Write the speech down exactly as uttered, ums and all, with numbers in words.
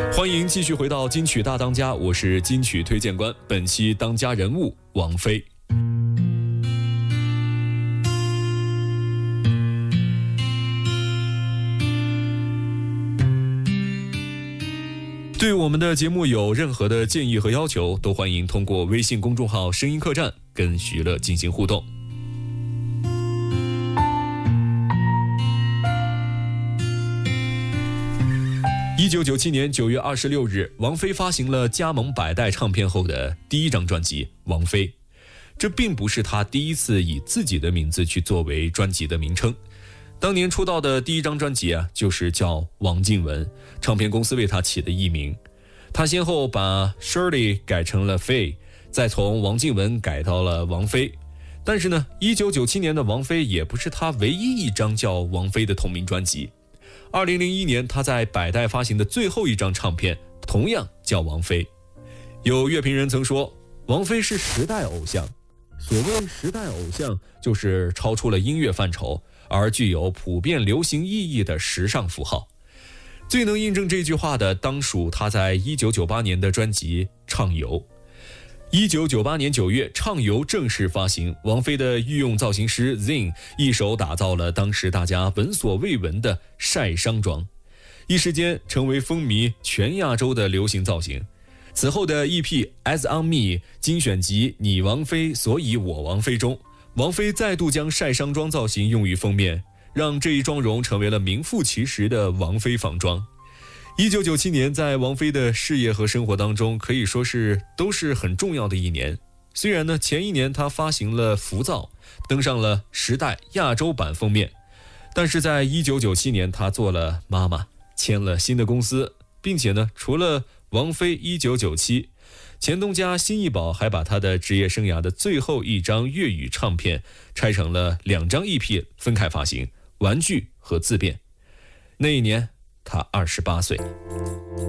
欢迎继续回到金曲大当家，我是金曲推荐官，本期当家人物王菲。对我们的节目有任何的建议和要求，都欢迎通过微信公众号声音客栈跟徐乐进行互动。一九九七年九月二十六日，王菲发行了加盟百代唱片后的第一张专辑《王菲》。这并不是她第一次以自己的名字去作为专辑的名称。当年出道的第一张专辑啊，就是叫王靖雯，唱片公司为她起的艺名。她先后把 Shirley 改成了 Faye， 再从王靖雯改到了王菲。但是呢，一九九七年的王菲也不是她唯一一张叫王菲的同名专辑。二零零一年，她在百代发行的最后一张唱片同样叫王菲。有乐评人曾说，王菲是时代偶像。所谓时代偶像，就是超出了音乐范畴，而具有普遍流行意义的时尚符号。最能印证这句话的，当属她在一九九八年的专辑《畅游》。一九九八年九月，《畅游》正式发行，王菲的御用造型师 Zing 一手打造了当时大家闻所未闻的晒伤装，一时间成为风靡全亚洲的流行造型。此后的 E P As On Me 精选集《你王菲，所以我王菲》中，王菲再度将晒伤装造型用于封面，让这一妆容成为了名副其实的王菲仿妆。一九九七年，在王菲的事业和生活当中，可以说是都是很重要的一年。虽然呢，前一年她发行了《浮躁》，登上了《时代》亚洲版封面，但是在一九九七年，她做了妈妈，签了新的公司，并且呢，除了王菲一九九七，前东家新艺宝还把她的职业生涯的最后一张粤语唱片拆成了两张 E P 分开发行，《玩具》和《自变》。那一年，她二十八岁。